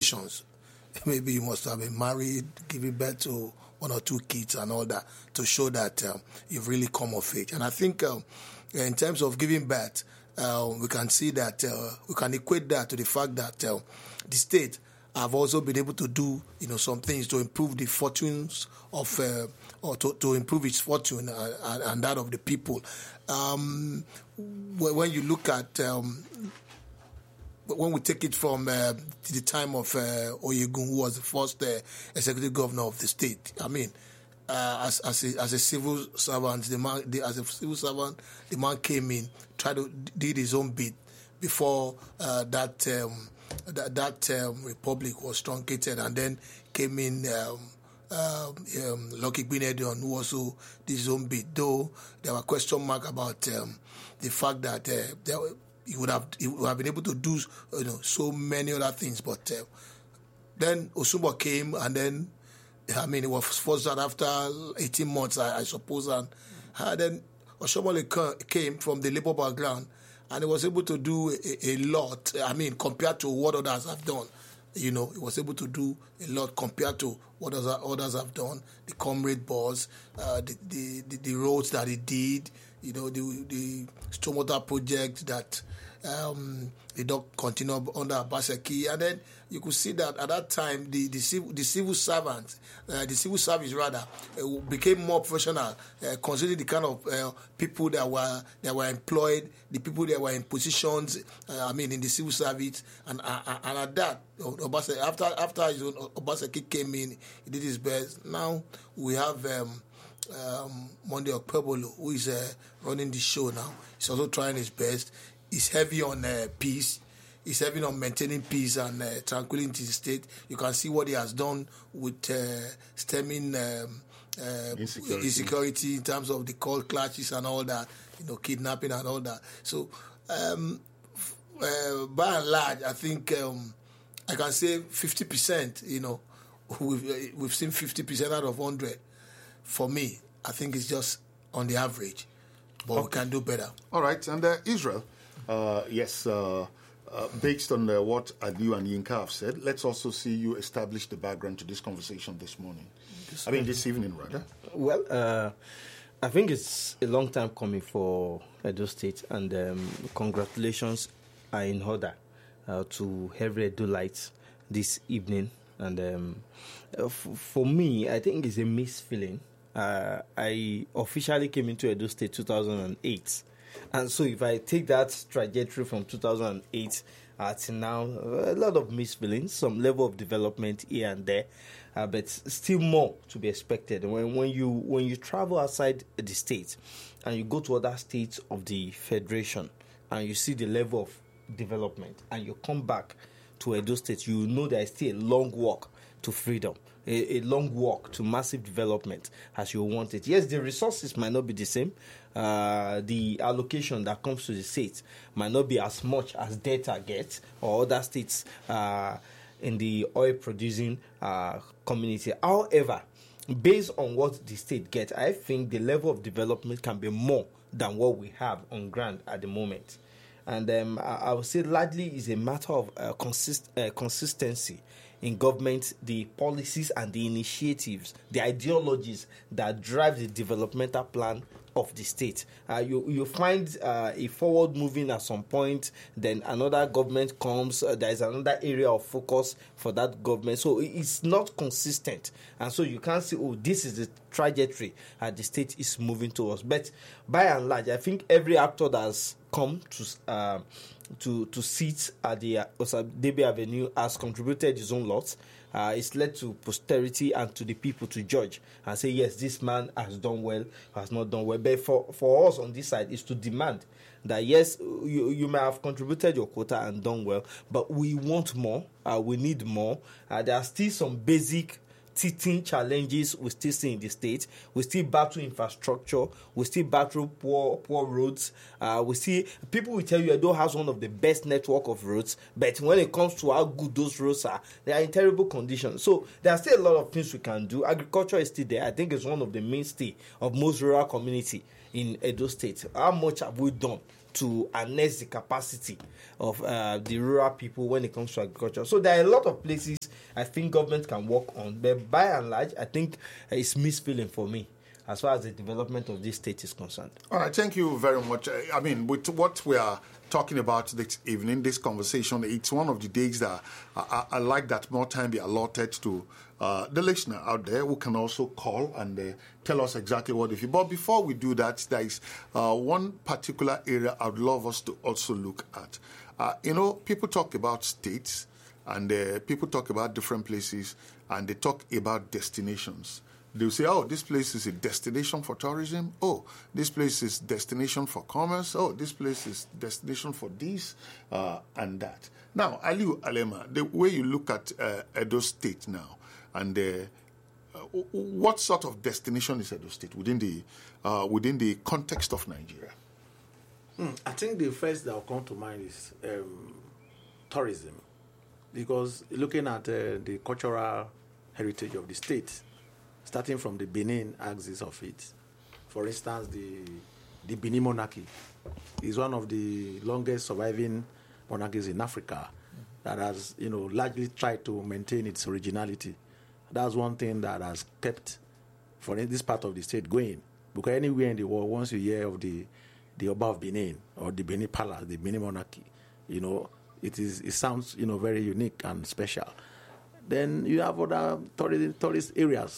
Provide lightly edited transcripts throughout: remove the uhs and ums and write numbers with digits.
qualifications. Maybe you must have been married, giving birth to 1 or 2 kids and all that to show that you've really come of age. And I think in terms of giving birth, we can see that we can equate that to the fact that the state have also been able to do some things to improve the fortunes of or to improve its fortune and that of the people. When you look at when we take it from the time of Oyegun, who was the first executive governor of the state, I mean, as a civil servant, the man came in, did his own bit before that republic was truncated, and then came in Lucky Gbinedion, who also did his own bit. Though there were question marks about the fact that he would have been able to do so many other things, but then Osunbo came, and then it was forced out after 18 months, I suppose, and then Oshomole came from the Labour background, and he was able to do a lot. Compared to what others have done, he was able to do a lot compared to what others have done. The comrade bus, the roads that he did, the stormwater project that they don't continue under Obaseki, and then you could see that at that time the civil servants, the civil service rather, became more professional, considering the kind of people that were employed, the people that were in positions, in the civil service, and at that, Obaseki, after Obaseki came in, he did his best. Now we have Monday Okpebolo, who is running the show now. He's also trying his best. He's heavy on peace. He's heavy on maintaining peace and tranquility in the state. You can see what he has done with stemming insecurity in terms of the cult clashes and all that, kidnapping and all that. So, by and large, I think I can say 50%. We've seen 50% out of 100. For me, I think it's just on the average, but we can do better. All right, and Israel. Yes, based on what Aliu and Yinka have said, let's also see you establish the background to this conversation this morning. This evening, rather. Well, I think it's a long time coming for Edo State, and congratulations are in order to every Edo-lite this evening. And for me, I think it's a mixed feeling. I officially came into Edo State 2008. And so if I take that trajectory from 2008 to now, a lot of mixed feelings, some level of development here and there, but still more to be expected. When you travel outside the state and you go to other states of the federation and you see the level of development and you come back to Edo State, you know there is still a long walk to freedom. A long walk to massive development as you want it. Yes, the resources might not be the same. The allocation that comes to the state might not be as much as Delta gets or other states in the oil-producing community. However, based on what the state gets, I think the level of development can be more than what we have on ground at the moment. And I would say largely is a matter of consistency in government, the policies and the initiatives, the ideologies that drive the developmental plan of the state. You find a forward moving at some point, then another government comes, there is another area of focus for that government. So it's not consistent. And so you can't say, this is the trajectory the state is moving towards. But by and large, I think every actor that has come to sit at the Osadebe Avenue has contributed his own lot. It's led to posterity and to the people to judge and say, yes, this man has done well, has not done well. But for us on this side is to demand that, yes, you may have contributed your quota and done well, but we want more, we need more. There are still some basic teething challenges we still see in the state. We still battle infrastructure. We still battle poor roads. We see people will tell you Edo has one of the best network of roads, but when it comes to how good those roads are, they are in terrible condition. So there are still a lot of things we can do. Agriculture is still there. I think it's one of the mainstay of most rural community in Edo State. How much have we done to harness the capacity of the rural people when it comes to agriculture. So there are a lot of places I think government can work on, but by and large, I think it's misfeeling for me as far as the development of this state is concerned. All right, thank you very much. I mean, with what we are talking about this evening, this conversation, it's one of the days that I like that more time be allotted to the listener out there who can also call and tell us exactly what they feel. But before we do that, there is one particular area I would love us to also look at. People talk about states and people talk about different places and they talk about destinations. They'll say, oh, this place is a destination for tourism. Oh, this place is destination for commerce. Oh, this place is destination for this and that. Now, Aliu Alema, the way you look at Edo State now, and what sort of destination is Edo State within the context of Nigeria? I think the first that will come to mind is tourism, because looking at the cultural heritage of the state, starting from the Benin axis of it. For instance, the Benin monarchy is one of the longest surviving monarchies in Africa that has, largely tried to maintain its originality. That's one thing that has kept for this part of the state going. Because anywhere in the world, once you hear of the Oba of Benin or the Benin Palace, the Benin monarchy, it sounds, very unique and special. Then you have other tourism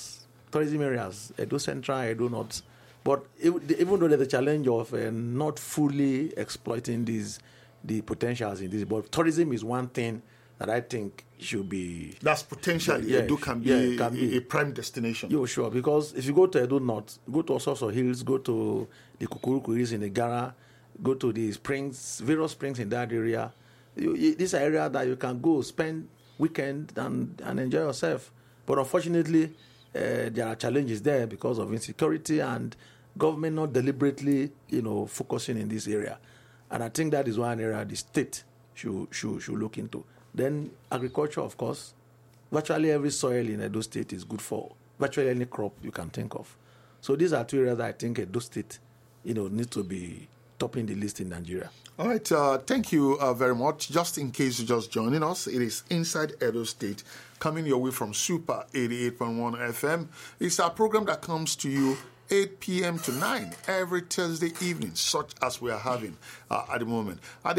areas, Edo Central, Edo North. But even though there's a challenge of not fully exploiting the potentials in this, but tourism is one thing that I think should be... That's potential. Edo can be a prime destination. Yeah, sure. Because if you go to Edo North, go to Ososo Hills, go to the Kukuruku Hills in the Gara, go to the springs, various springs in that area. This is an area that you can go, spend weekend and enjoy yourself. But unfortunately, there are challenges there because of insecurity and government not deliberately, focusing in this area. And I think that is one area the state should look into. Then agriculture, of course. Virtually every soil in Edo State is good for virtually any crop you can think of. So these are two areas that I think Edo State, needs to be topping the list in Nigeria. All right, thank you very much. Just in case you're just joining us, it is Inside Edo State, coming your way from Super 88.1 FM. It's our program that comes to you 8 p.m. to 9 every Thursday evening, such as we are having at the moment.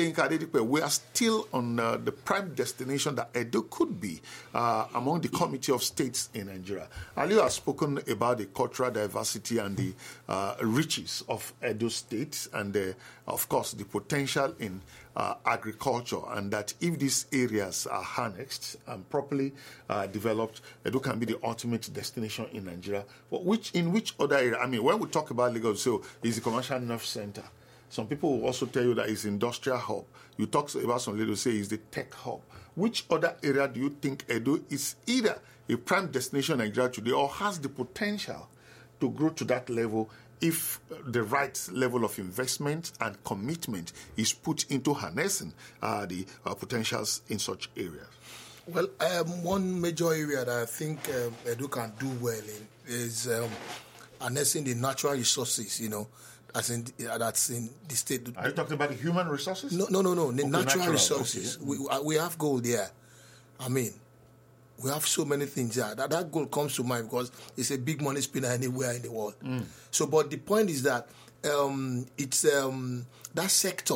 We are still on the prime destination that Edo could be among the committee of states in Nigeria. Aliu has spoken about the cultural diversity and the riches of Edo State and, of course, the potential in agriculture, and that if these areas are harnessed and properly developed, Edo can be the ultimate destination in Nigeria. But in which other area? I mean, when we talk about Lagos, so it's a commercial nerve center. Some people will also tell you that it's industrial hub. You talk about some little say it's the tech hub. Which other area do you think Edo is either a prime destination in Nigeria today or has the potential to grow to that level if the right level of investment and commitment is put into harnessing the potentials in such areas? Well, one major area that I think Edo can do well in is harnessing the natural resources, that's in the state. Are you talking about the human resources? No. The natural resources. Okay. We have gold there. I mean, we have so many things there. That gold comes to mind because it's a big money spinner anywhere in the world. So, but the point is that it's that sector,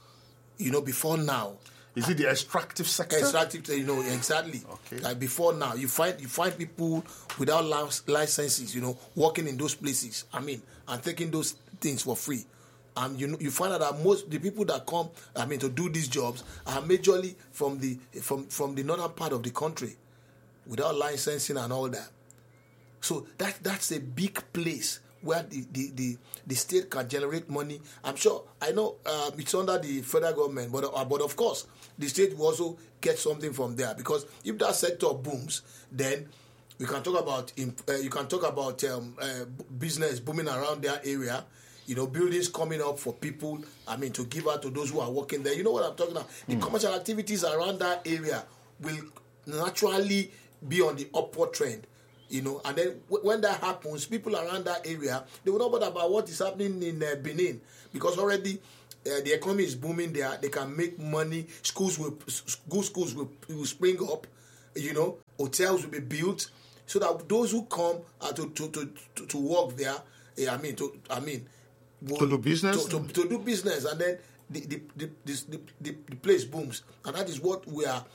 before now. Is it the extractive sector? Extractive, exactly. Okay. Like before now, you find people without licenses, working in those places. I mean, and taking those things for free. You find out that most the people that come, to do these jobs are majorly from the northern part of the country, without licensing and all that. So that's a big place where the state can generate money. I know it's under the federal government, but of course the state will also get something from there, because if that sector booms, then you can talk about business booming around their area. Buildings coming up for people, to give out to those who are working there. You know what I'm talking about? The commercial activities around that area will naturally be on the upward trend. And then when that happens, people around that area, they will not bother about what is happening in Benin, because already the economy is booming there. They can make money. Schools will spring up. Hotels will be built so that those who come to work there, to do business, to do business, and then the place booms, and that is what we are.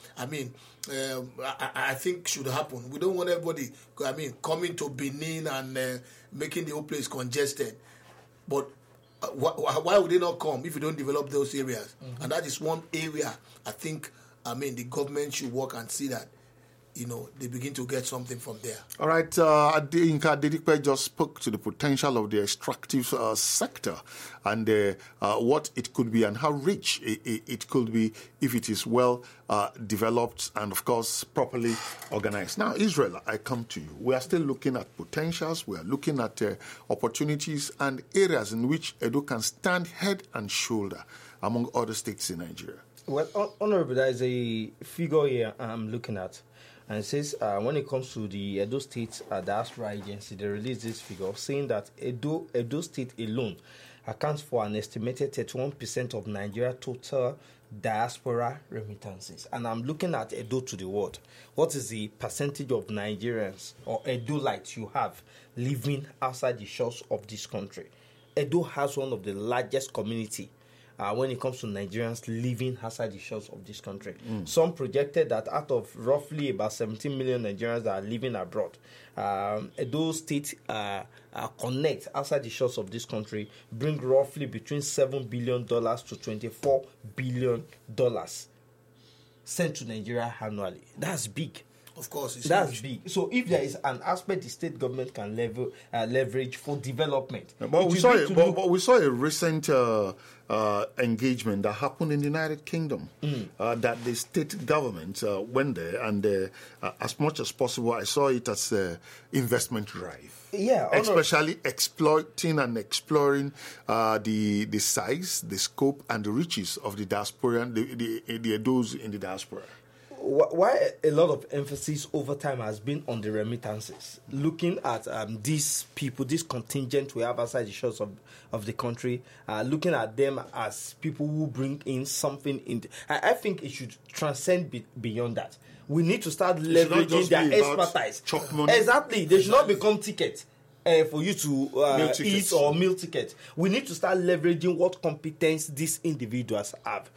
I think should happen. We don't want everybody, coming to Benin and making the whole place congested. But why would they not come if you don't develop those areas? Mm-hmm. And that is one area I think. The government should work and see that. They begin to get something from there. All right, Inka Dedikpe just spoke to the potential of the extractive sector and what it could be and how rich it could be if it is well developed and, of course, properly organized. Now, Israel, I come to you. We are still looking at potentials. We are looking at opportunities and areas in which Edo can stand head and shoulder among other states in Nigeria. Well, Honorable, there is a figure here I'm looking at. And it says when it comes to the Edo State Diaspora Agency, they released this figure saying that Edo State alone accounts for an estimated 31% of Nigeria's total diaspora remittances. And I'm looking at Edo to the world. What is the percentage of Nigerians or Edo-lites you have living outside the shores of this country? Edo has one of the largest community when it comes to Nigerians living outside the shores of this country. Some projected that out of roughly about 17 million Nigerians that are living abroad, Edo State connect outside the shores of this country bring roughly between $7 billion to $24 billion sent to Nigeria annually. That's big. Of course, that's big. So if there is an aspect the state government can leverage for development, but we saw a recent engagement that happened in the United Kingdom. That the state government went there, and as much as possible, I saw it as investment drive. Yeah, especially exploiting and exploring the size, the scope, and the riches of the diaspora, the Edos in the diaspora. Why a lot of emphasis over time has been on the remittances, looking at these people, this contingent we have outside the shores of the country, looking at them as people who bring in something. I think it should transcend beyond that. We need to start leveraging their expertise. Exactly. They should not become tickets. For you to eat or meal ticket. We need to start leveraging what competence these individuals have.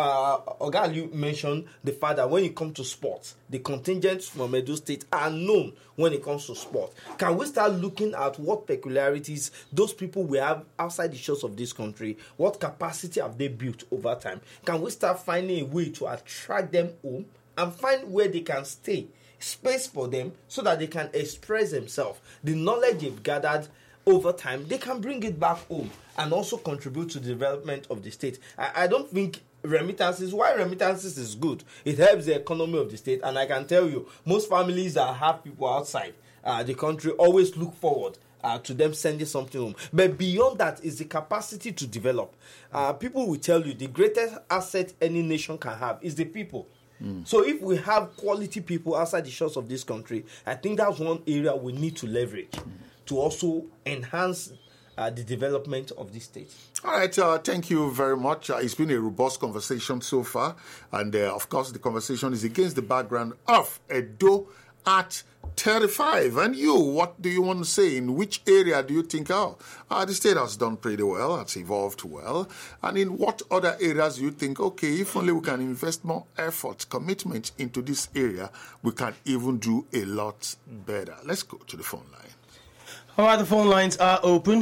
Oga, you mentioned the fact that when it comes to sports, the contingents from Edo State are known when it comes to sport. Can we start looking at what peculiarities those people we have outside the shores of this country, what capacity have they built over time? Can we start finding a way to attract them home and find where they can stay? Space for them so that they can express themselves. The knowledge they've gathered over time, they can bring it back home and also contribute to the development of the state. I don't think remittances is good. It helps the economy of the state, and I can tell you, most families that have people outside the country always look forward to them sending something home. But beyond that is the capacity to develop. People will tell you the greatest asset any nation can have is the people. So if we have quality people outside the shores of this country, I think that's one area we need to leverage to also enhance the development of this state. All right, thank you very much. It's been a robust conversation so far. And of course, the conversation is against the background of Edo at 35. And you, what do you want to say? In which area do you think, the state has done pretty well, it's evolved well? And in what other areas do you think, okay, if only we can invest more effort, commitment into this area, we can even do a lot better? Let's go to the phone line. All right, the phone lines are open,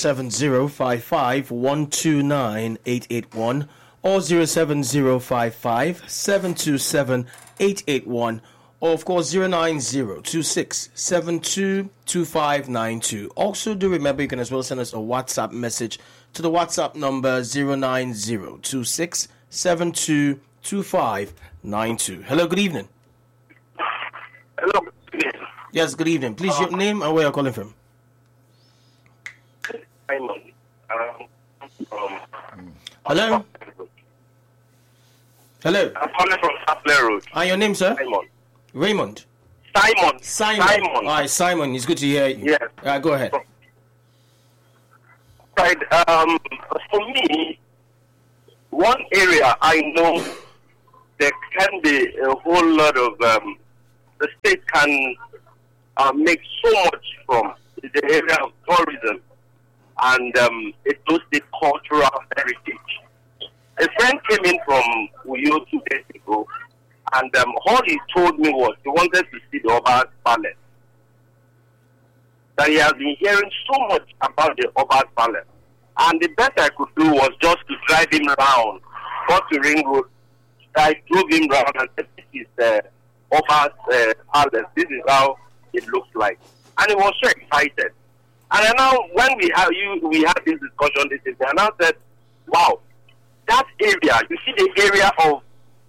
07055129881 or 07055727881. Or, of course, 09026722592. Also, do remember you can as well send us a WhatsApp message to the WhatsApp number 09026722592. Hello, good evening. Hello, good evening. Yes, good evening. Please, your name and where you're calling from. Simon. Hello? Hello? I'm calling from Sapler Road. And your name, sir? Simon. Raymond. Simon. All right, Simon, it's good to hear you. Yes. Go ahead. Right. For me, one area I know there can be a whole lot of the state can make so much from is the area of tourism and it was the cultural heritage. A friend came in from Uyo 2 days ago, and all he told me was he wanted to see the Oba's Palace. That he has been hearing so much about the Oba's Palace. And the best I could do was just to drive him around. Got to Ring Road. I drove him around and said, this is the Oba's Palace. This is how it looks like. And he was so excited. And I now, when we had this discussion this evening, I now said, wow, that area, you see the area of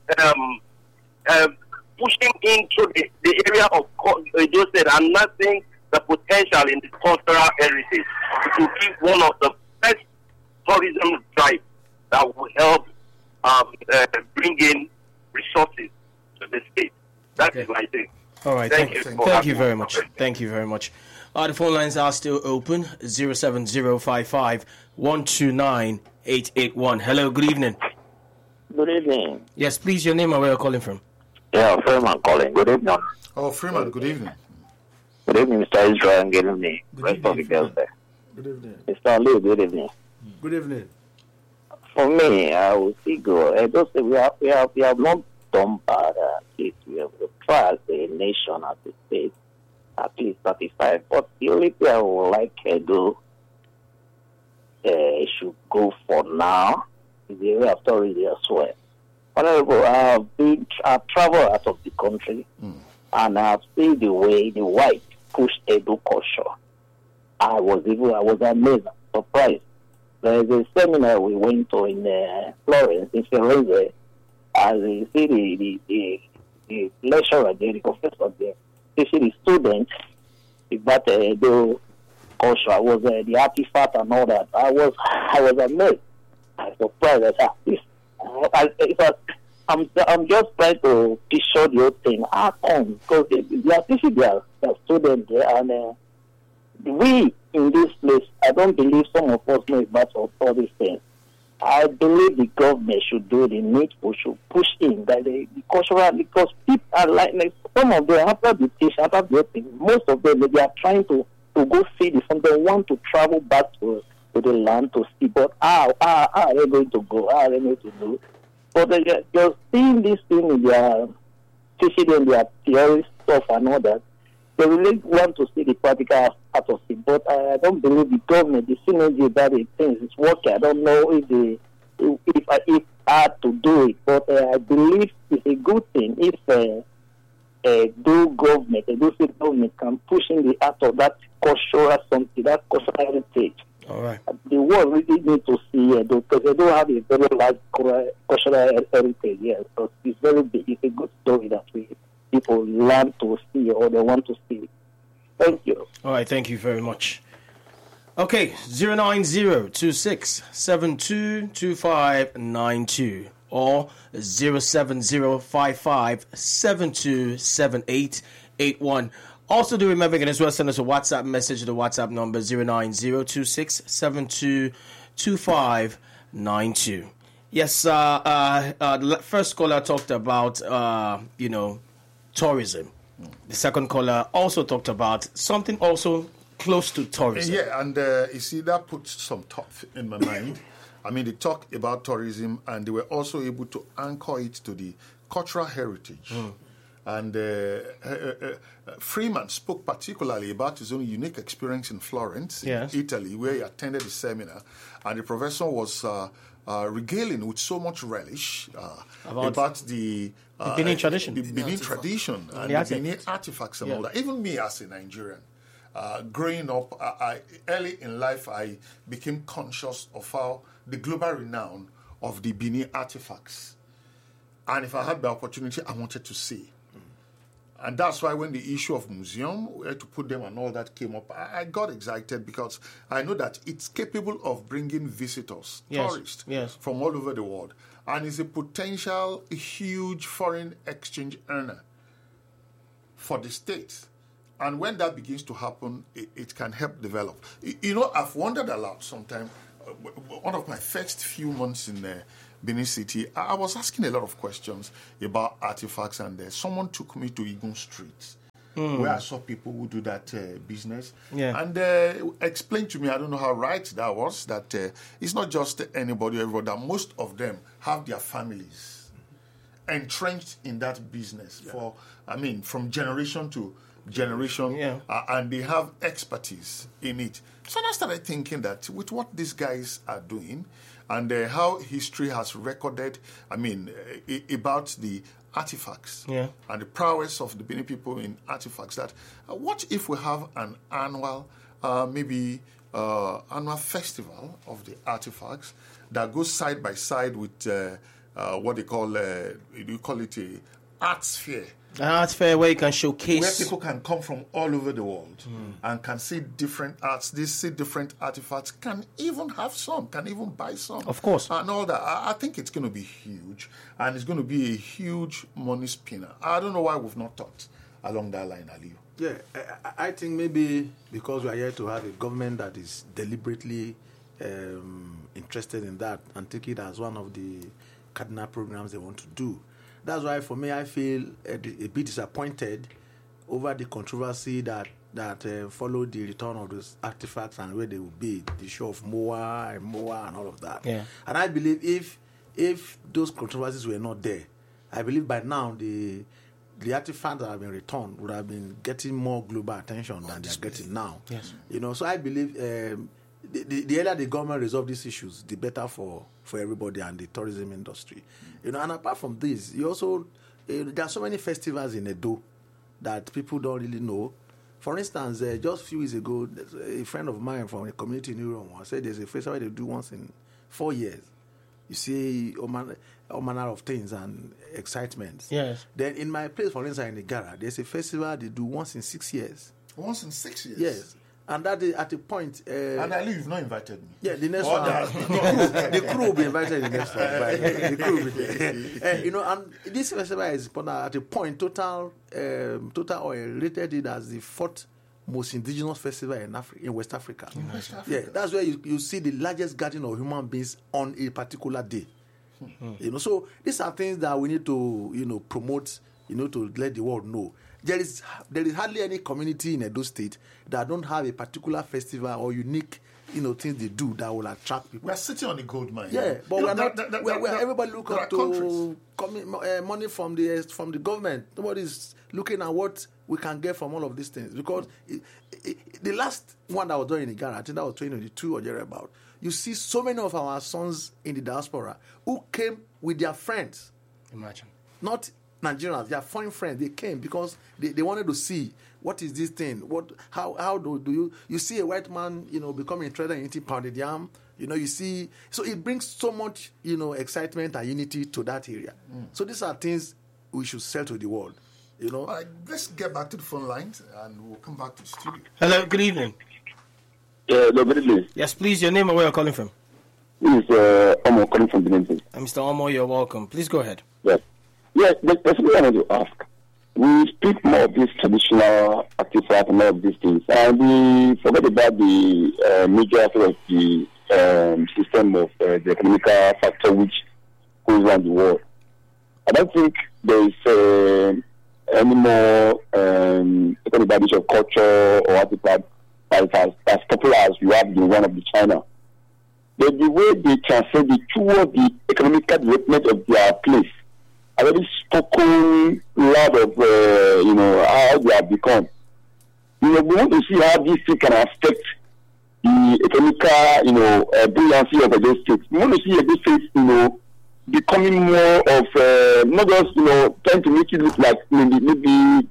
pushing into the area of Edo State and nothing the potential in the cultural heritage to give one of the best tourism drives that will help bring in resources to the state. That is my thing. All right. Thank you very much. Thank you very much. The phone lines are still open. 07055 129 881. Hello, good evening. Good evening. Yes, please, your name and where you're calling from. Yeah, Freeman calling. Good evening. Oh, Freeman, good evening. Good evening, Mr. Israel and good evening. Rest of the girls there. Good evening. Mr. Lee, good evening. Good evening. For me, I will see go. I just say we have not done bad at it. We have tried as a nation, as a state, at least 35. But the only thing I would like to do, should go for now, is the area of tourism as well. Honorable, I've traveled out of the country, and I've seen the way the white push Edo culture. I was amazed, surprised. There is a seminar we went to in Florence, in Firenze, as you see the lecturer there, the professor there, you see the students about Edo culture, was the artifact and all that. I was amazed. I was surprised that I'm just trying to picture the whole thing. How come? Because they are teaching their students there, and we in this place, I don't believe some of us know about all these things. I believe the government should do the needful, should push in that the cultural, because people are like some of them after the teach, after the thing, most of them they are trying to go see this, and they want to travel back to the land to see, but how are they going to go? How are they going to do? But they're seeing this thing in their teaching them their theory stuff and all that. They really want to see the practical part of it, but I don't believe the government, the synergy that the things is working. I don't know if I had to do it, but I believe it's a good thing if the state government can push in the art of that cultural something, that cultural heritage. All right. The world really need to see it because they don't have a very large cultural heritage here. So it's very big. It's a good story that people learn to see or they want to see. Thank you. All right. Thank you very much. Okay. 09026722592 or 07055727881. Also, do remember, you can as well send us a WhatsApp message to the WhatsApp number 09026722592. Yes, the first caller talked about, tourism. The second caller also talked about something also close to tourism. Yeah, and you see, that puts some thought in my mind. I mean, they talked about tourism, and they were also able to anchor it to the cultural heritage. And Freeman spoke particularly about his own unique experience in Florence, in Italy, where he attended the seminar. And the professor was regaling with so much relish about the Benin tradition. The Benin tradition and the Benin artifacts and all that. Even me as a Nigerian, growing up, early in life, I became conscious of how the global renown of the Benin artifacts. And if I had the opportunity, I wanted to see. And that's why when the issue of museum, where to put them and all that came up, I got excited because I know that it's capable of bringing visitors, tourists, from all over the world. And it's a potential huge foreign exchange earner for the state. And when that begins to happen, it can help develop. You know, I've wondered a lot sometimes. One of my first few months in Benin City, I was asking a lot of questions about artifacts, and someone took me to Igun Street, where I saw people who do that business, and explained to me, I don't know how right that was, that it's not just anybody, everybody, that most of them have their families entrenched in that business from generation to generation, and they have expertise in it. So I started thinking that with what these guys are doing and how history has recorded, about the artifacts and the prowess of the Benin people in artifacts, that what if we have an annual, annual festival of the artifacts that goes side by side with what they call, you call it a arts fair. An arts fair where you can showcase, where people can come from all over the world and can see different arts, they see different artifacts, can even have some, can even buy some. Of course. And all that. I think it's going to be huge, and it's going to be a huge money spinner. I don't know why we've not thought along that line, Aliyu. Yeah, I think maybe because we are here to have a government that is deliberately interested in that and take it as one of the cardinal programs they want to do. That's why, for me, I feel a bit disappointed over the controversy that followed the return of those artifacts and where they will be, the show of Moa and all of that. Yeah. And I believe if those controversies were not there, I believe by now the artifacts that have been returned would have been getting more global attention than they are getting now. Yes. So I believe the earlier the government resolve these issues, the better for everybody and the tourism industry. And apart from this, you also there are so many festivals in Edo that people don't really know. For instance, just a few years ago, a friend of mine from a community in Uronwa said there's a festival they do once in 4 years. You see all manner of things and excitements. Yes. Then in my place, for instance, in Igara, there's a festival they do once in 6 years. Once in 6 years? Yes. And that is at a point. And Ali, you've not invited me. Yeah, the next one. The crew will be invited in the next one. The crew will be there. And this festival is at a point, Total Oil rated it as the 4th most indigenous festival in West Africa. Yeah, that's where you see the largest gathering of human beings on a particular day. So these are things that we need to promote, to let the world know. There is hardly any community in Edo State that don't have a particular festival or unique, things they do that will attract people. We're sitting on the gold mine. Yeah, but we're not. Everybody look up to money from the government. Nobody's looking at what we can get from all of these things, because the last one that was done in Ghana, I think that was 2022 or thereabout. You see so many of our sons in the diaspora who came with their friends. Imagine. Not Nigerians, their foreign friends. They came because they wanted to see what is this thing. How do you see a white man becoming interested in eating pounded yam? You see, so it brings so much excitement and unity to that area. So these are things we should sell to the world. All right, let's get back to the phone lines and we'll come back to the studio. Hello, good evening. Hello, good evening. Yes, please, your name and where you're calling from. This is Omo calling from Benin. Mr. Omo, you're welcome. Please go ahead. Yes, there's something I want to ask. We speak more of this traditional artifacts and all of these things, and we forget about the major aspect of the system of the economical factor which goes around the world. I don't think there is any more economic of culture or artifact that is as popular as you have the one of the China. But the way they translate it toward the economical development of their place, I already spoken a lot of how they have become. We want to see how this thing can affect the economical, brilliancy of the state. We want to see the state, becoming more of not just trying to make it look like maybe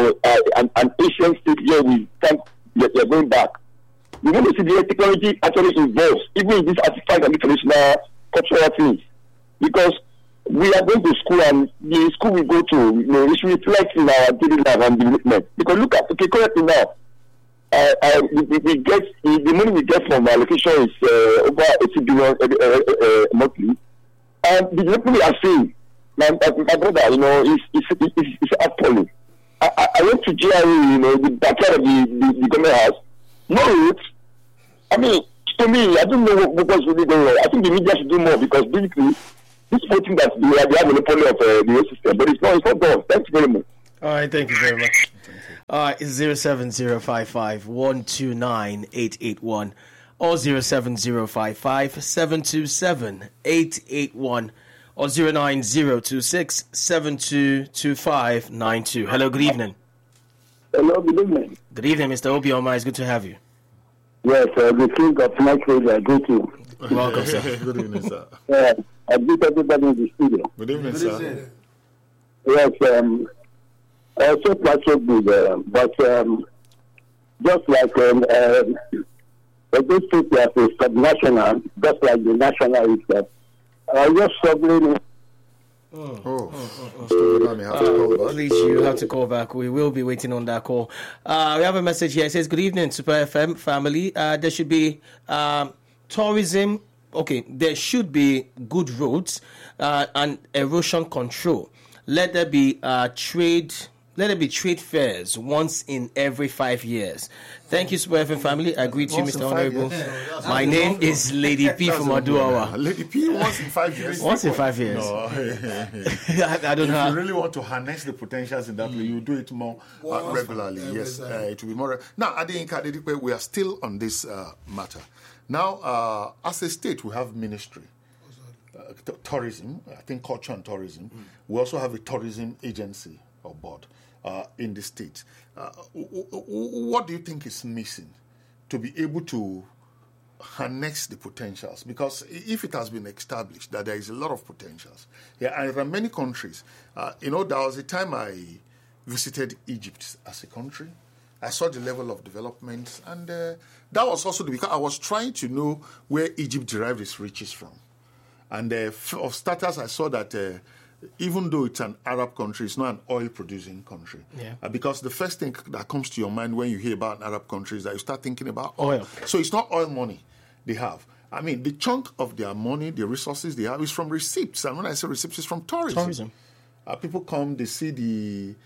an ancient state where we can't they're going back. We want to see the technology actually involved, even in this artifact and the traditional cultural things, because we are going to school, and the school we go to, it should reflect in our daily life and development. Because look at, correctly now, we get the money we get from allocation is over 80 billion monthly, and the development we are seeing, my brother, is appalling. I went to GRE, the backyard of the government house, no roads. I mean, to me, I don't know what was really going on. I think the media should do more, because basically, this whole thing that they have a monopoly of the whole system, but it's not done. Thank you very much. All right, thank you very much. All right, it's 07055 129 881 or 07055 727 881 or 09026 722592. Hello, good evening. Hello, good evening. Good evening, Mr. Obioma. It's good to have you. Yes, the king of night radio, I greet you. Welcome, sir. Good evening, sir. I greet everybody in the studio. Good evening, sir. Yes, so much so good, but just like this state as a sub-national, just like the national itself, just struggling. Please, you have to call back. We will be waiting on that call. We have a message here. It says, good evening, Super FM family. There should be tourism. Okay, there should be good roads and erosion control. Let there be trade fairs once in every 5 years. Thank you, Super FM family. I greet you, Mr. Honorable. My name is Lady P from Aduawa. Lady P, once in 5 years. Once in 5 years. No. I don't know. If you really want to harness the potentials in that way, you do it more regularly. Yes, it will be more. Now, Adeyinka, we are still on this matter. Now, as a state, we have ministry. Tourism, I think culture and tourism. We also have a tourism agency or board in the state. What do you think is missing to be able to harness the potentials? Because if it has been established that there is a lot of potentials, and there are many countries. There was a time I visited Egypt as a country. I saw the level of development, and that was also because I was trying to know where Egypt derived its riches from. And for starters, I saw that even though it's an Arab country, it's not an oil-producing country. Yeah. Because the first thing that comes to your mind when you hear about an Arab country is that you start thinking about oil. So it's not oil money they have. I mean, the chunk of their money, the resources they have, is from receipts. And when I say receipts, it's from tourism. People come, they see the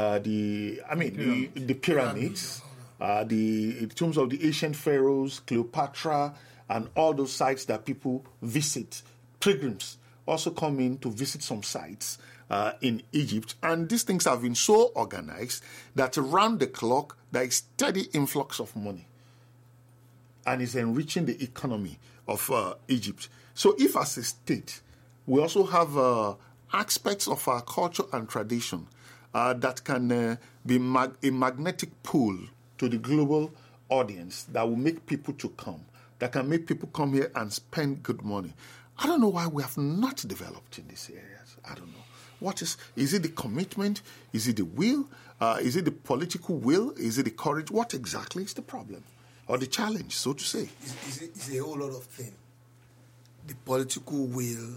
pyramids, the tombs of the ancient pharaohs, Cleopatra, and all those sites that people visit. Pilgrims also come in to visit some sites in Egypt. And these things have been so organized that around the clock, there is steady influx of money. And it's enriching the economy of Egypt. So if as a state, we also have aspects of our culture and tradition that can be a magnetic pull to the global audience that will make people to come, that can make people come here and spend good money. I don't know why we have not developed in these areas. I don't know. What is it the commitment? Is it the will? Is it the political will? Is it the courage? What exactly is the problem? Or the challenge, so to say? It's a whole lot of things. The political will,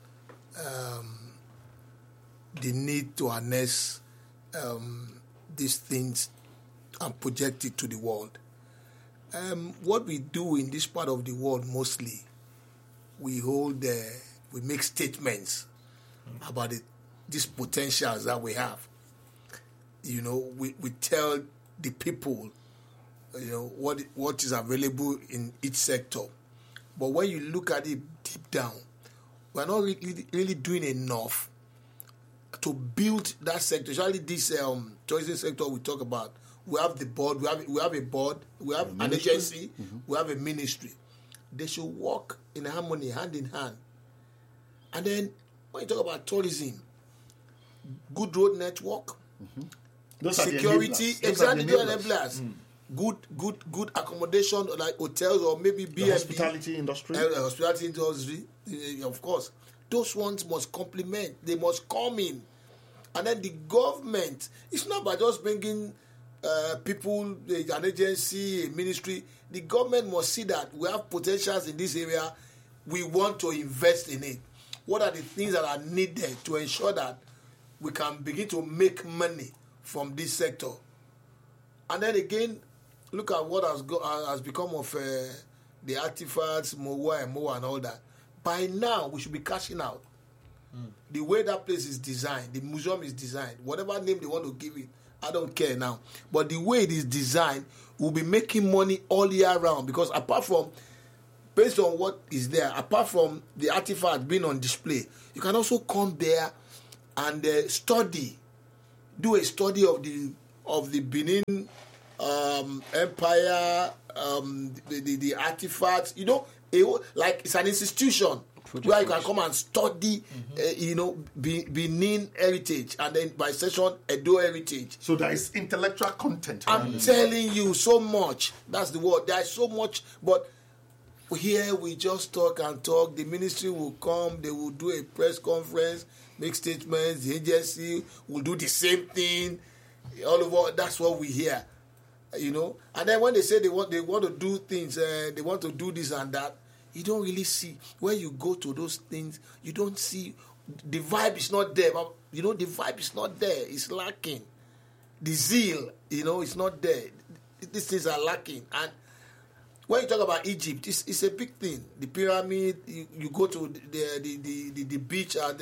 the need to harness these things and project it to the world. What we do in this part of the world mostly, we make statements about these potentials that we have. We tell the people, what is available in each sector. But when you look at it deep down, we're not really doing enough to build that sector. Especially this tourism sector we talk about. We have the board, we have a board, we have an agency, we have a ministry. They should work in harmony, hand in hand. And then, when you talk about tourism, good road network, security, exactly, the enablers. Good accommodation, like hotels or maybe B&B. Hospitality industry. Hospitality industry, of course. Those ones must complement. They must come in. And then the government, it's not by just bringing people, an agency, a ministry. The government must see that we have potentials in this area. We want to invest in it. What are the things that are needed to ensure that we can begin to make money from this sector? And then again, look at what has become of the artifacts, Moa and all that. By now, we should be cashing out. The way that place is designed, the museum is designed, whatever name they want to give it, I don't care now. But the way it is designed, we'll be making money all year round, because apart from based on what is there, apart from the artifact being on display, you can also come there and do a study of the Benin Empire, the artifacts. Like it's an institution where you can come and study, Benin heritage, and then by session Edo heritage. So there is intellectual content. I'm telling you so much. That's the word. There is so much, but here we just talk and talk. The ministry will come. They will do a press conference, make statements. The agency will do the same thing. All over. That's what we hear. And then when they say they want to do things, they want to do this and that, you don't really see. When you go to those things, you don't see. The vibe is not there. The vibe is not there. It's lacking. The zeal, it's not there. These things are lacking. And when you talk about Egypt, it's a big thing. The pyramid, you go to the beach at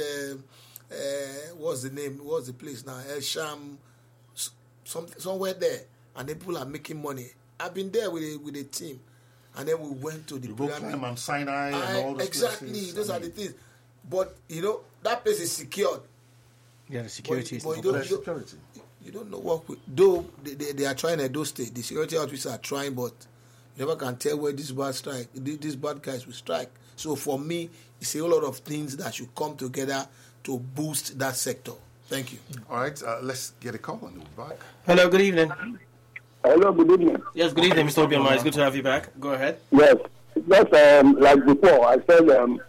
what's the name? What's the place now? El Sham, somewhere there. And then people are making money. I've been there with a team. And then we went to the pyramid. Go climb Sinai and all those exactly, places. Those are the things. But, that place is secured. Yeah, the security is but security. You don't know what... Though they are trying at those states. The security outfits are trying, but you never can tell where these bad guys will strike. So for me, it's a whole lot of things that should come together to boost that sector. Thank you. All right, let's get a call and we'll be back. Hello, good evening. Hello, good evening. Yes, good evening, Mr. Obioma. It's good to have you back. Go ahead. Yes, just like before, I said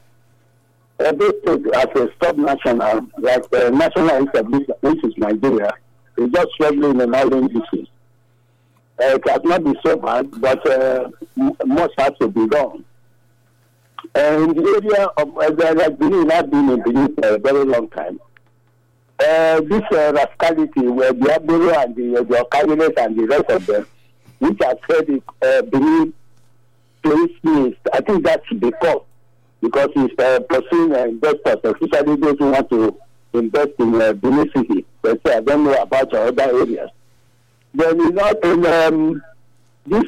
every state as a sub-national, like national establishment, which is Nigeria, is just struggling in all issues. It has not been so bad, but much has to be done. In the area of like Benin, I've been in Benin for a very long time. This rascality where the Aburo and the Okayiles and the rest of them, which has said Benin police, I think that should be caught because he's pursuing investors, especially those who want to invest in Benin City. They say, I don't know about other areas. Then in this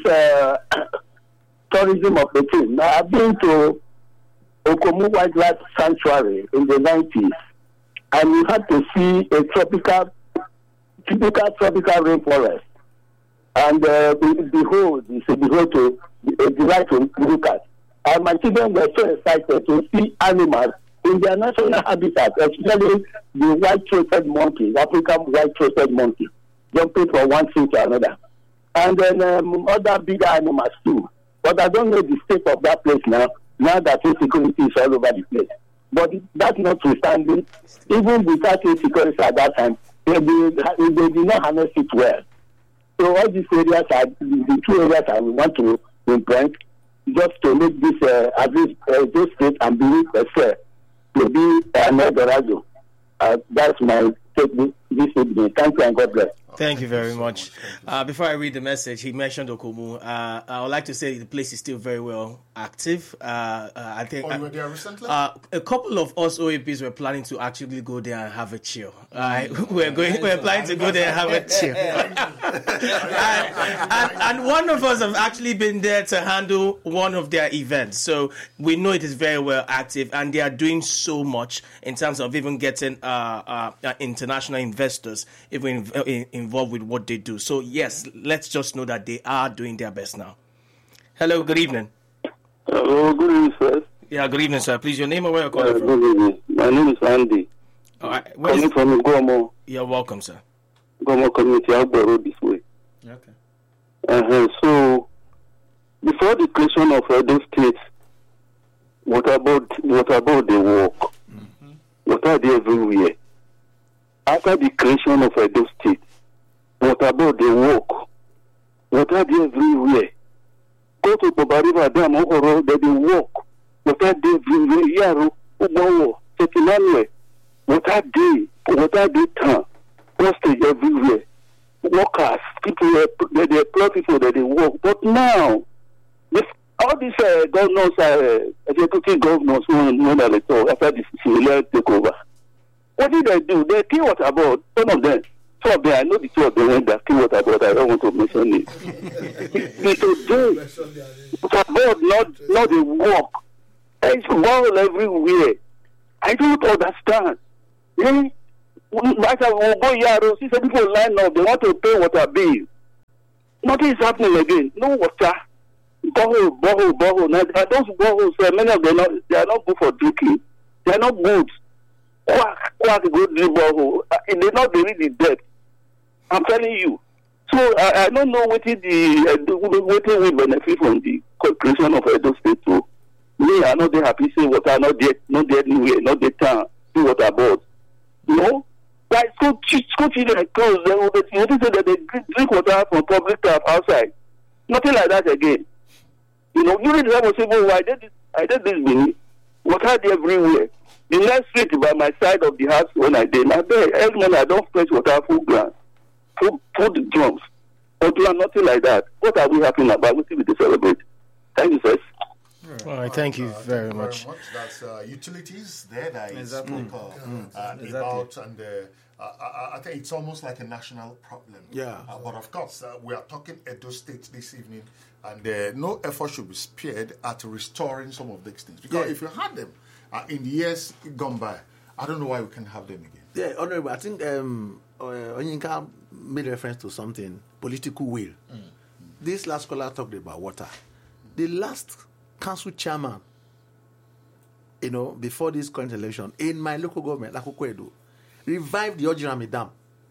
tourism of the team. Now, I've been to Okomu Wildlife Sanctuary in the 90s. And you had to see a typical tropical rainforest. And behold, it's a behold to delight to look at. And my children were so excited to see animals in their natural habitat, especially the white-throated monkey, African white-throated monkey, jumping from one tree to another. And then other bigger animals too. But I don't know the state of that place now that insecurity is all over the place. But that notwithstanding, even without insecurity at that time, they did not harness it well. So all these areas are the two areas I want to implement just to make this at least this state and believe fair to be an Eldorado. That's my statement this evening. Thank you and God bless. Thank you very much. Before I read the message, he mentioned Okomu. I would like to say the place is still very well active. I think you were there recently? A couple of us OAPs were planning to actually go there and have a chill. We're planning to go there and have a chill. and one of us have actually been there to handle one of their events. So we know it is very well active, and they are doing so much in terms of even getting international investors even involved with what they do. So yes, let's just know that they are doing their best now. Hello, good evening. Hello, good evening, sir. Yeah, good evening, sir. Please, your name and where you're calling from. Good evening. My name is Andy. All right. Coming from Gomo. You're welcome, sir. Gomo community, Agbo Road this way. Okay. So, before the creation of those states, what about the work? Mm-hmm. What are they everywhere? After the creation of those states, what about the work? What are they everywhere? Go to Bobariva Dam, they work. What are they everywhere? Yaro, Ubawo, Tekinanwe. What are they town? Hostage everywhere. Workers, people, they employ people that they work. But now, all these governors, executive governors, who know that all after this civilian takeover. What did they do? They kill what about some of them. Some of them, I know the two of them that kill what about. I don't want to mention it. Today, what about road not a walk. There's borehole everywhere. I don't understand. As I will go here, see some people line up, they want to pay water bill. Nothing is happening again. No water. Borehole. Now, those boreholes, many of them, they are not good for drinking. They are not good. Quack, go drill borehole. They not read the depth. I'm telling you. So I don't know what we benefit from the creation of Edo State. So me, I'm not happy. Say water, not there anywhere, not the town. Do water board. Like school children close. They will say that they drink water from public tap outside. Nothing like that again. During the time of Civil War, I did this mini. Water everywhere. The next street by my side of the house when I did, every morning I don't fetch water full ground. Put the drums. But nothing like that. What are we happy about? What will we celebrate? Thank you, sir. All right, thank you very much. That's utilities there that is about, and I think it's almost like a national problem. Yeah. But of course, we are talking Edo State this evening, and no effort should be spared at restoring some of these things. Because if you had them in the years gone by, I don't know why we can have them again. Yeah, Honorable, I think Onyinka made reference to something, political will. This last caller talked about water. The last council chairman, before this current election, in my local government, Lakoko Edo, revived the Ojirami Dam,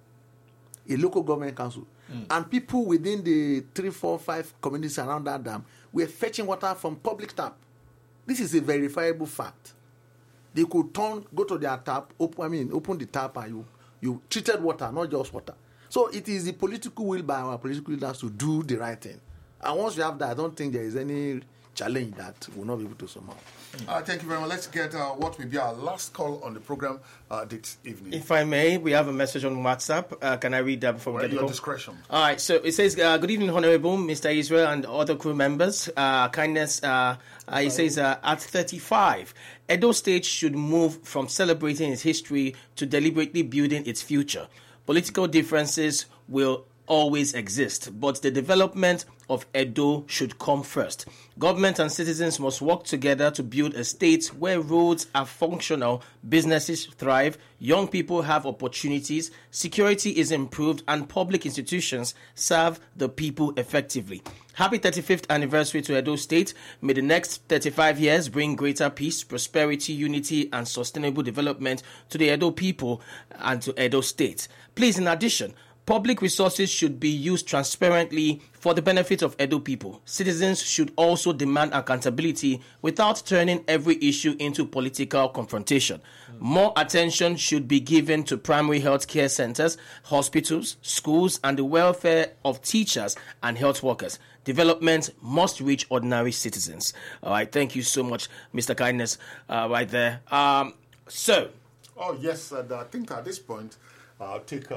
a local government council. And people within the 3, 4, 5 communities around that dam were fetching water from public tap. This is a verifiable fact. They could go to their tap, open the tap, and you treated water, not just water. So it is the political will by our political leaders to do the right thing. And once you have that, I don't think there is any challenge that will not be able to somehow. Thank you very much. Let's get what will be our last call on the program this evening. If I may, we have a message on WhatsApp. Can I read that before we get to your discretion. All right. So it says, "Good evening, Honorable Mr. Israel and other crew members. Kindness." It says, "At 35, Edo State should move from celebrating its history to deliberately building its future. Political differences will always exist, but the development of Edo should come first. Government and citizens must work together to build a state where roads are functional, businesses thrive, young people have opportunities, security is improved, and public institutions serve the people effectively. Happy 35th anniversary to Edo State. May the next 35 years bring greater peace, prosperity, unity, and sustainable development to the Edo people and to Edo State. Please, in addition, public resources should be used transparently for the benefit of Edo people. Citizens should also demand accountability without turning every issue into political confrontation. More attention should be given to primary health care centers, hospitals, schools, and the welfare of teachers and health workers. Development must reach ordinary citizens." All right, thank you so much, Mr. Kindness, right there. Oh, yes, and I think at this point, I'll take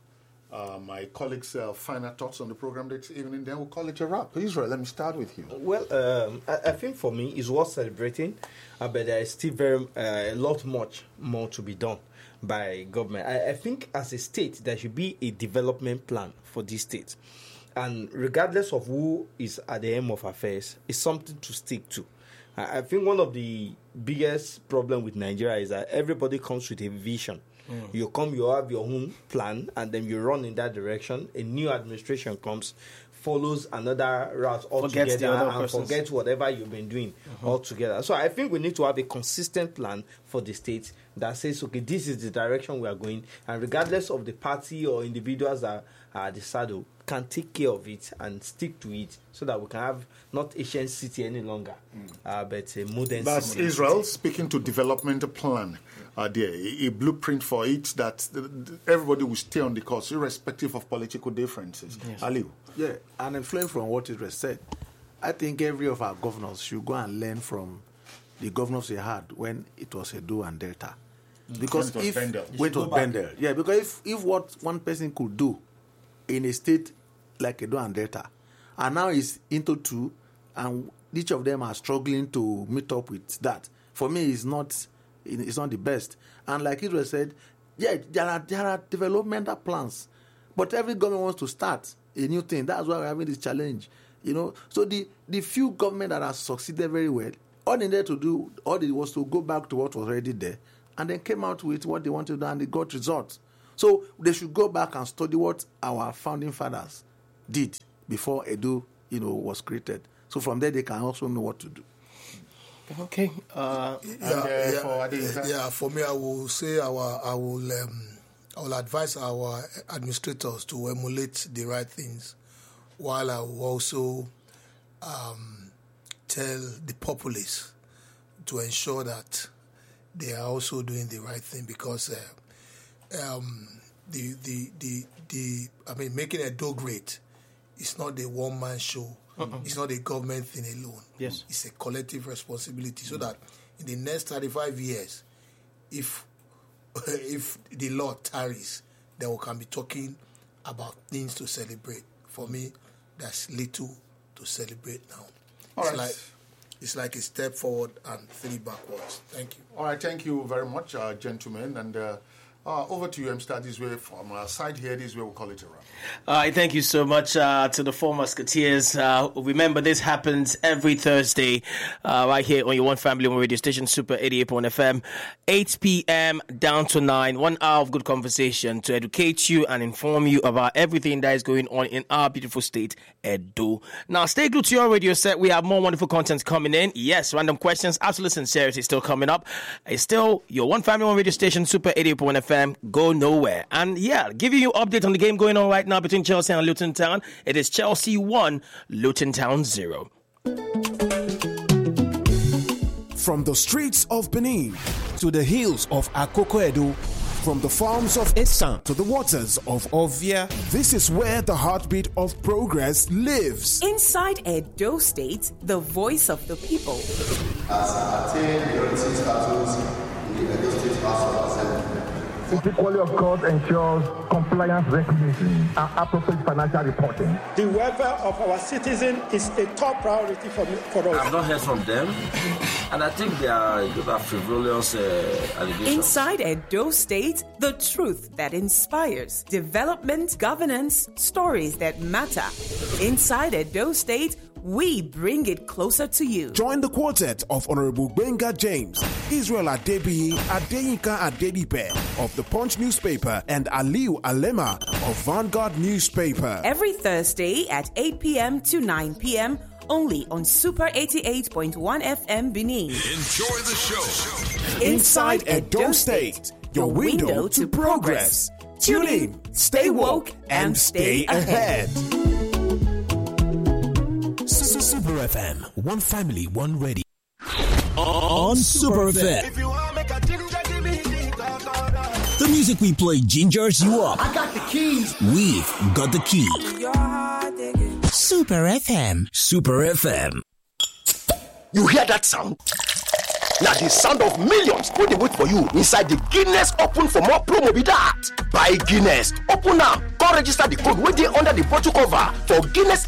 my colleagues' final thoughts on the program this evening, then we'll call it a wrap. Israel, let me start with you. Well, I think for me, it's worth celebrating, but there is still a lot much more to be done by government. I think as a state, there should be a development plan for this state. And regardless of who is at the end of affairs, it's something to stick to. I think one of the biggest problem with Nigeria is that everybody comes with a vision. You come, you have your own plan, and then you run in that direction. A new administration comes, follows another route altogether, and forgets whatever you've been doing altogether. So I think we need to have a consistent plan for the state that says, okay, this is the direction we are going, and regardless of the party or individuals that are at the saddle, can take care of it and stick to it, so that we can have not ancient city any longer, but a modern That's city. Israel speaking to development plan. There, a blueprint for it that everybody will stay on the course, irrespective of political differences. Yes. Aliu. Yeah, and flowing from what Israel said, I think every of our governors should go and learn from the governors they had when it was Edo and Delta. Because when it was Bendel. Yeah, because if what one person could do in a state like Edo and Delta, and now is into two, and each of them are struggling to meet up with that, for me, it's not the best. And like Israel said, yeah, there are developmental plans, but every government wants to start a new thing. That's why we're having this challenge. So the few government that have succeeded very well, all they needed to do, all they was to go back to what was already there, and then came out with what they wanted to do, and they got results. So they should go back and study what our founding fathers did before Edo, was created. So from there, they can also know what to do. Okay. For me, I will say I will advise our administrators to emulate the right things, while I will also tell the populace to ensure that they are also doing the right thing, because making Edo great is not a one-man show. It's not a government thing alone. Yes. It's a collective responsibility, so that in the next 35 years, if the Lord tarries, then we can be talking about things to celebrate. For me, there's little to celebrate now. It's like a step forward and 3 backwards. Thank you. All right, thank you very much, gentlemen. And over to you, Mr. This way from our side here. This way we call it a wrap. All right, thank you so much to the 4 Musketeers. Remember, this happens every Thursday right here on your One Family One radio station, Super 88.1 FM, 8 p.m. down to 9. 1 hour of good conversation to educate you and inform you about everything that is going on in our beautiful state, Edo. Now, stay glued to your radio set. We have more wonderful content coming in. Yes, random questions, absolute sincerity still coming up. It's still your One Family One radio station, Super 88.1 FM. Go nowhere. And giving you update on the game going on right now between Chelsea and Luton Town. It is Chelsea 1, Luton Town 0. From the streets of Benin to the hills of Akoko Edo, from the farms of Esan to the waters of Ovia, this is where the heartbeat of progress lives. Inside Edo State, the voice of the people. As attained majority status in the Edo State House of Assembly. The quality of God ensures compliance recognition and appropriate financial reporting. The welfare of our citizens is a top priority for us. I've not heard from them, and I think they are frivolous allegations. Inside Edo State, the truth that inspires, development, governance, stories that matter. Inside Edo State, we bring it closer to you. Join the quartet of Honorable Benga James, Israel Adebiyi, Adeyinka Adedipe of the Punch newspaper, and Aliu Alema of Vanguard newspaper. Every Thursday at 8 p.m. to 9 p.m. only on Super 88.1 FM Benin. Enjoy the show. Inside Edo State, your window to progress. Tune in, stay woke, and stay ahead. Super FM, one family, one radio. On Super FM. The music we play gingers you up. I got the keys. We've got the key. Super FM. Super FM. You hear that sound? Now the sound of millions wey dey wait for you inside the Guinness Open for More promo be that. Buy Guinness, open now, come register the code wey dey under the bottle cover for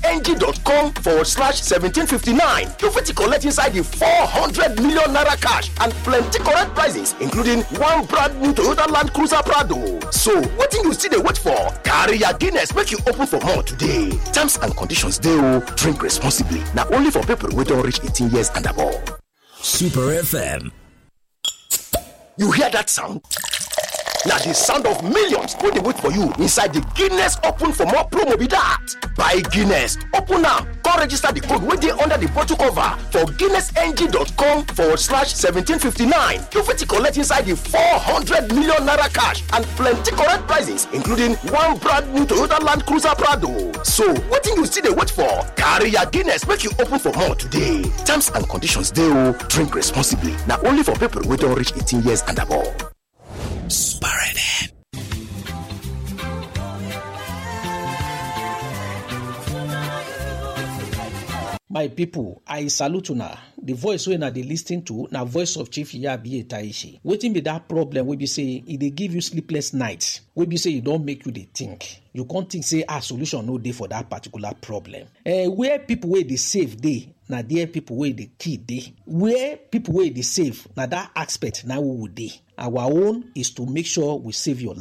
guinnessng.com/1759. You fit collect inside the 400 million naira cash and plenty correct prizes, including one brand new Toyota Land Cruiser Prado. So wetin you still dey wait for? Carry your Guinness make you open for more today. Terms and conditions dey o. Drink responsibly. Na only for people wey don reach 18 years and above. Super FM. You hear that sound? Now the sound of millions wey dey wait for you inside the Guinness Open for More promo be that. Buy Guinness, open now, come register the code wey dey under the bottle cover for guinnessng.com/1759. You fit collect inside the 400 million naira cash and plenty correct prizes, including one brand new Toyota Land Cruiser Prado. So wetin you still dey wait for? Carry your Guinness make you open for more today. Terms and conditions dey o. Drink responsibly. Na only for people wey don reach 18 years and above. Super FM. My people, I salute una. The voice wey na dey lis ten to na voice of Chief Iyabi Taishi. Wetin be that problem wey be say e dey give you sleepless nights? Wey be say e don make you dey think. You can't think say solution no dey for that particular problem. Where people wey dey save dey, na there people wey dey kill dey. Where people wey dey save, na that aspect na we dey. Our own is to make sure we save your life.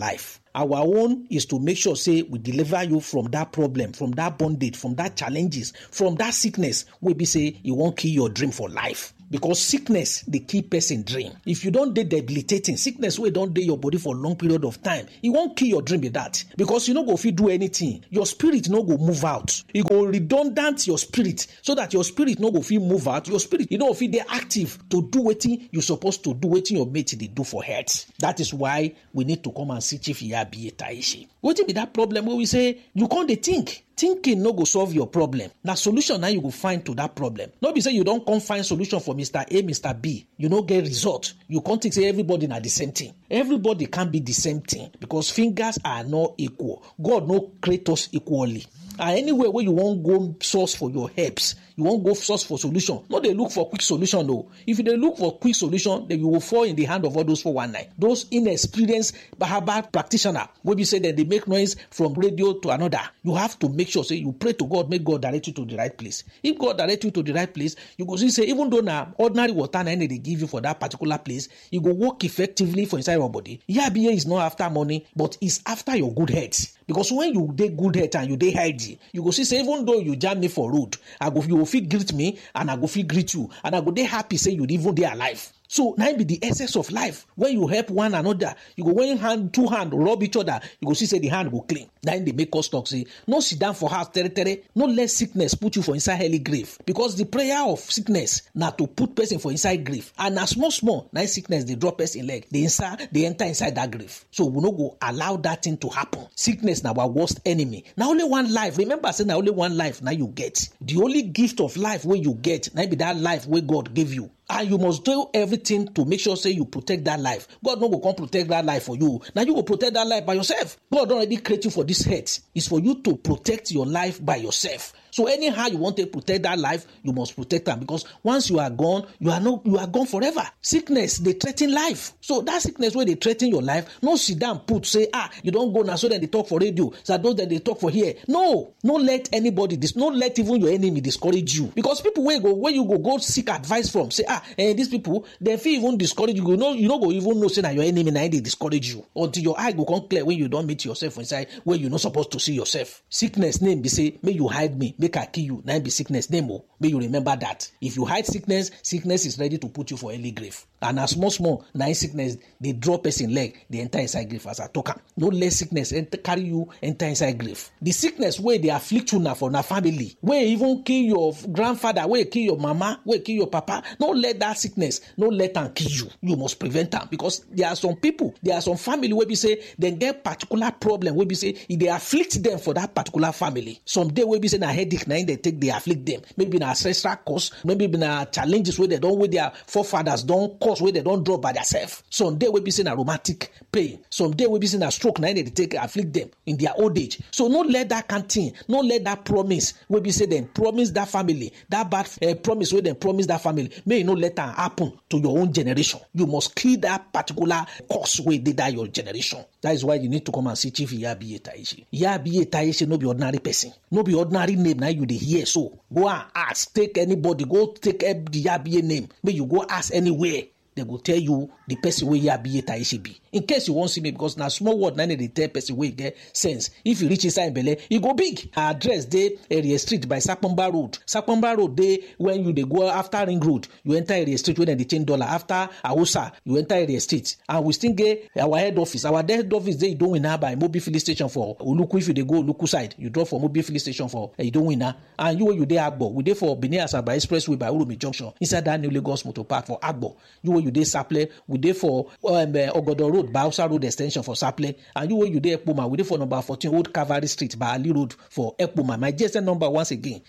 Our own is to make sure, say, we deliver you from that problem, from that bondage, from that challenges, from that sickness, where we say you won't kill your dream for life. Because sickness, the key person dream. If you don't dey debilitating, sickness wey don't dey your body for a long period of time, it won't kill your dream with that. Because you no go fit do anything. Your spirit no go move out. You go redundant your spirit so that your spirit no go fit move out. Your spirit, you know, fit dey active to do wetin you supposed to do, wetin your mate dey do for health. That is why we need to come and see Chief Iyabiye Taishi. Wetin be that problem where we say you can't dey think? Thinking no go solve your problem. Now solution now you go find to that problem. No be say you don't come find solution for Mr. A, Mr. B. You no get result. You can't think say everybody na the same thing. Everybody can't be the same thing because fingers are not equal. God no create us equally. And anywhere where you won't go source for your helps, you won't go source for solution. No, they look for quick solution though. If they look for quick solution, then you will fall in the hand of all those 419. Those inexperienced herbal practitioner, when you say that they make noise from radio to another, you have to make sure, say, you pray to God, make God direct you to the right place. If God direct you to the right place, you go see, say, even though now ordinary water they give you for that particular place, you go work effectively for inside your body. Iyabiye is not after money, but it's after your good health. Because when you dey good health and you dey healthy, you go see, say, even though you jam me for road, you will feel greet me and I go feel greet you and I go dey happy, say you even dey alive. So now be the essence of life. When you help one another, you go when two hands rub each other, you go see, say the hand go clean. Then they make us talk, say, no sit down for house, tere. No let sickness put you for inside hell grave. Because the prayer of sickness now to put person for inside grave. And as small, now sickness they drop person leg, they enter inside that grave. So we no go allow that thing to happen. Sickness now our worst enemy. Now only one life. Remember, say now only one life now you get. The only gift of life where you get, now be that life where God gave you. And you must do everything to make sure, say, you protect that life. God no go come protect that life for you. Now you will protect that life by yourself. God don't already create you for this health. It's for you to protect your life by yourself. So anyhow you want to protect that life, you must protect them, because once you are gone, you are gone forever. Sickness, they threaten life. So that sickness where they threaten your life, no sit down, say, you don't go now, so then they talk for radio, so those that they talk for here. No let anybody, no let even your enemy discourage you. Because people where you go seek advice from, say, these people, they feel even discourage you. You know go even know, say that your enemy now they discourage you. Until your eye go come clear when you don't meet yourself inside where you're not supposed to see yourself. Sickness name be say, may you hide me, make I kill you. Now be sickness name. May you remember that. If you hide sickness is ready to put you for early grave. And as small, now sickness, they drop person leg, they enter inside grave as I talk. No less sickness carry you enter inside grave. The sickness where they afflict you now for na family, where even kill your grandfather, where kill your mama, where kill your papa, no let that sickness, no let them kill you. You must prevent them, because there are some people, there are some family where we say they get particular problem where we say if they afflict them for that particular family. Someday where we say na headache, now they afflict them. Maybe na ancestral cause, maybe na challenges where they don't, where their forefathers don't cause, where they don't drop by themselves. Someday we be saying a rheumatic pain. Someday we be saying a stroke, now they take afflict them in their old age. So no let that continue, no let that promise where we say them promise that family, that bad promise where they promise that family, may you not let that happen to your own generation. You must kill that particular cause where they die your generation. That is why you need to come and see Chief Iyabiye Taishi. Iyabiye Taishi no be ordinary person, no be ordinary name. Now you dey hear, so go and ask, take anybody, go take the Iyabiye name, may you go ask anywhere. They will tell you the person where Iyabiye Taishi be. In case you won't see me, because now small word, now they tell person where you get sense. If you reach inside Bele, you go big. Our address they area street by Sapomba Road. Sapomba Road they when you they go after Ring Road, you enter area street when they change $. After Aosa, you enter area street. And we still get our head office. Our head office they don't win now by mobile filling station for Uluku. If you they go Uluku side, you drop for mobile filling station for you don't win now. And you they Agbo. We there for Benin Asaba Expressway by Urumi Junction inside that new Lagos Motor Park for Agbo. You dey Saple, we dey for Ogodo Road by Hausa Road extension for Saple, and you dey Ekpoma, we dey for number 14 Old Cavalry Street by Ali Road for Ekpoma. My GSM number once again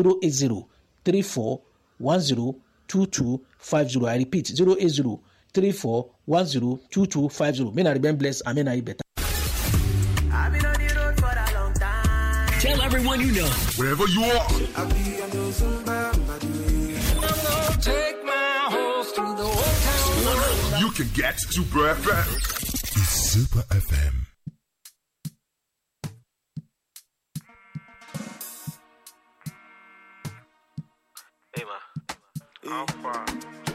08034102250. I repeat 08034102250. May I remain blessed. Amen. I better. Tell everyone you know. Wherever you are. Take my horse through the old town. You can get Super FM. It's Super FM. Hey, man. How far?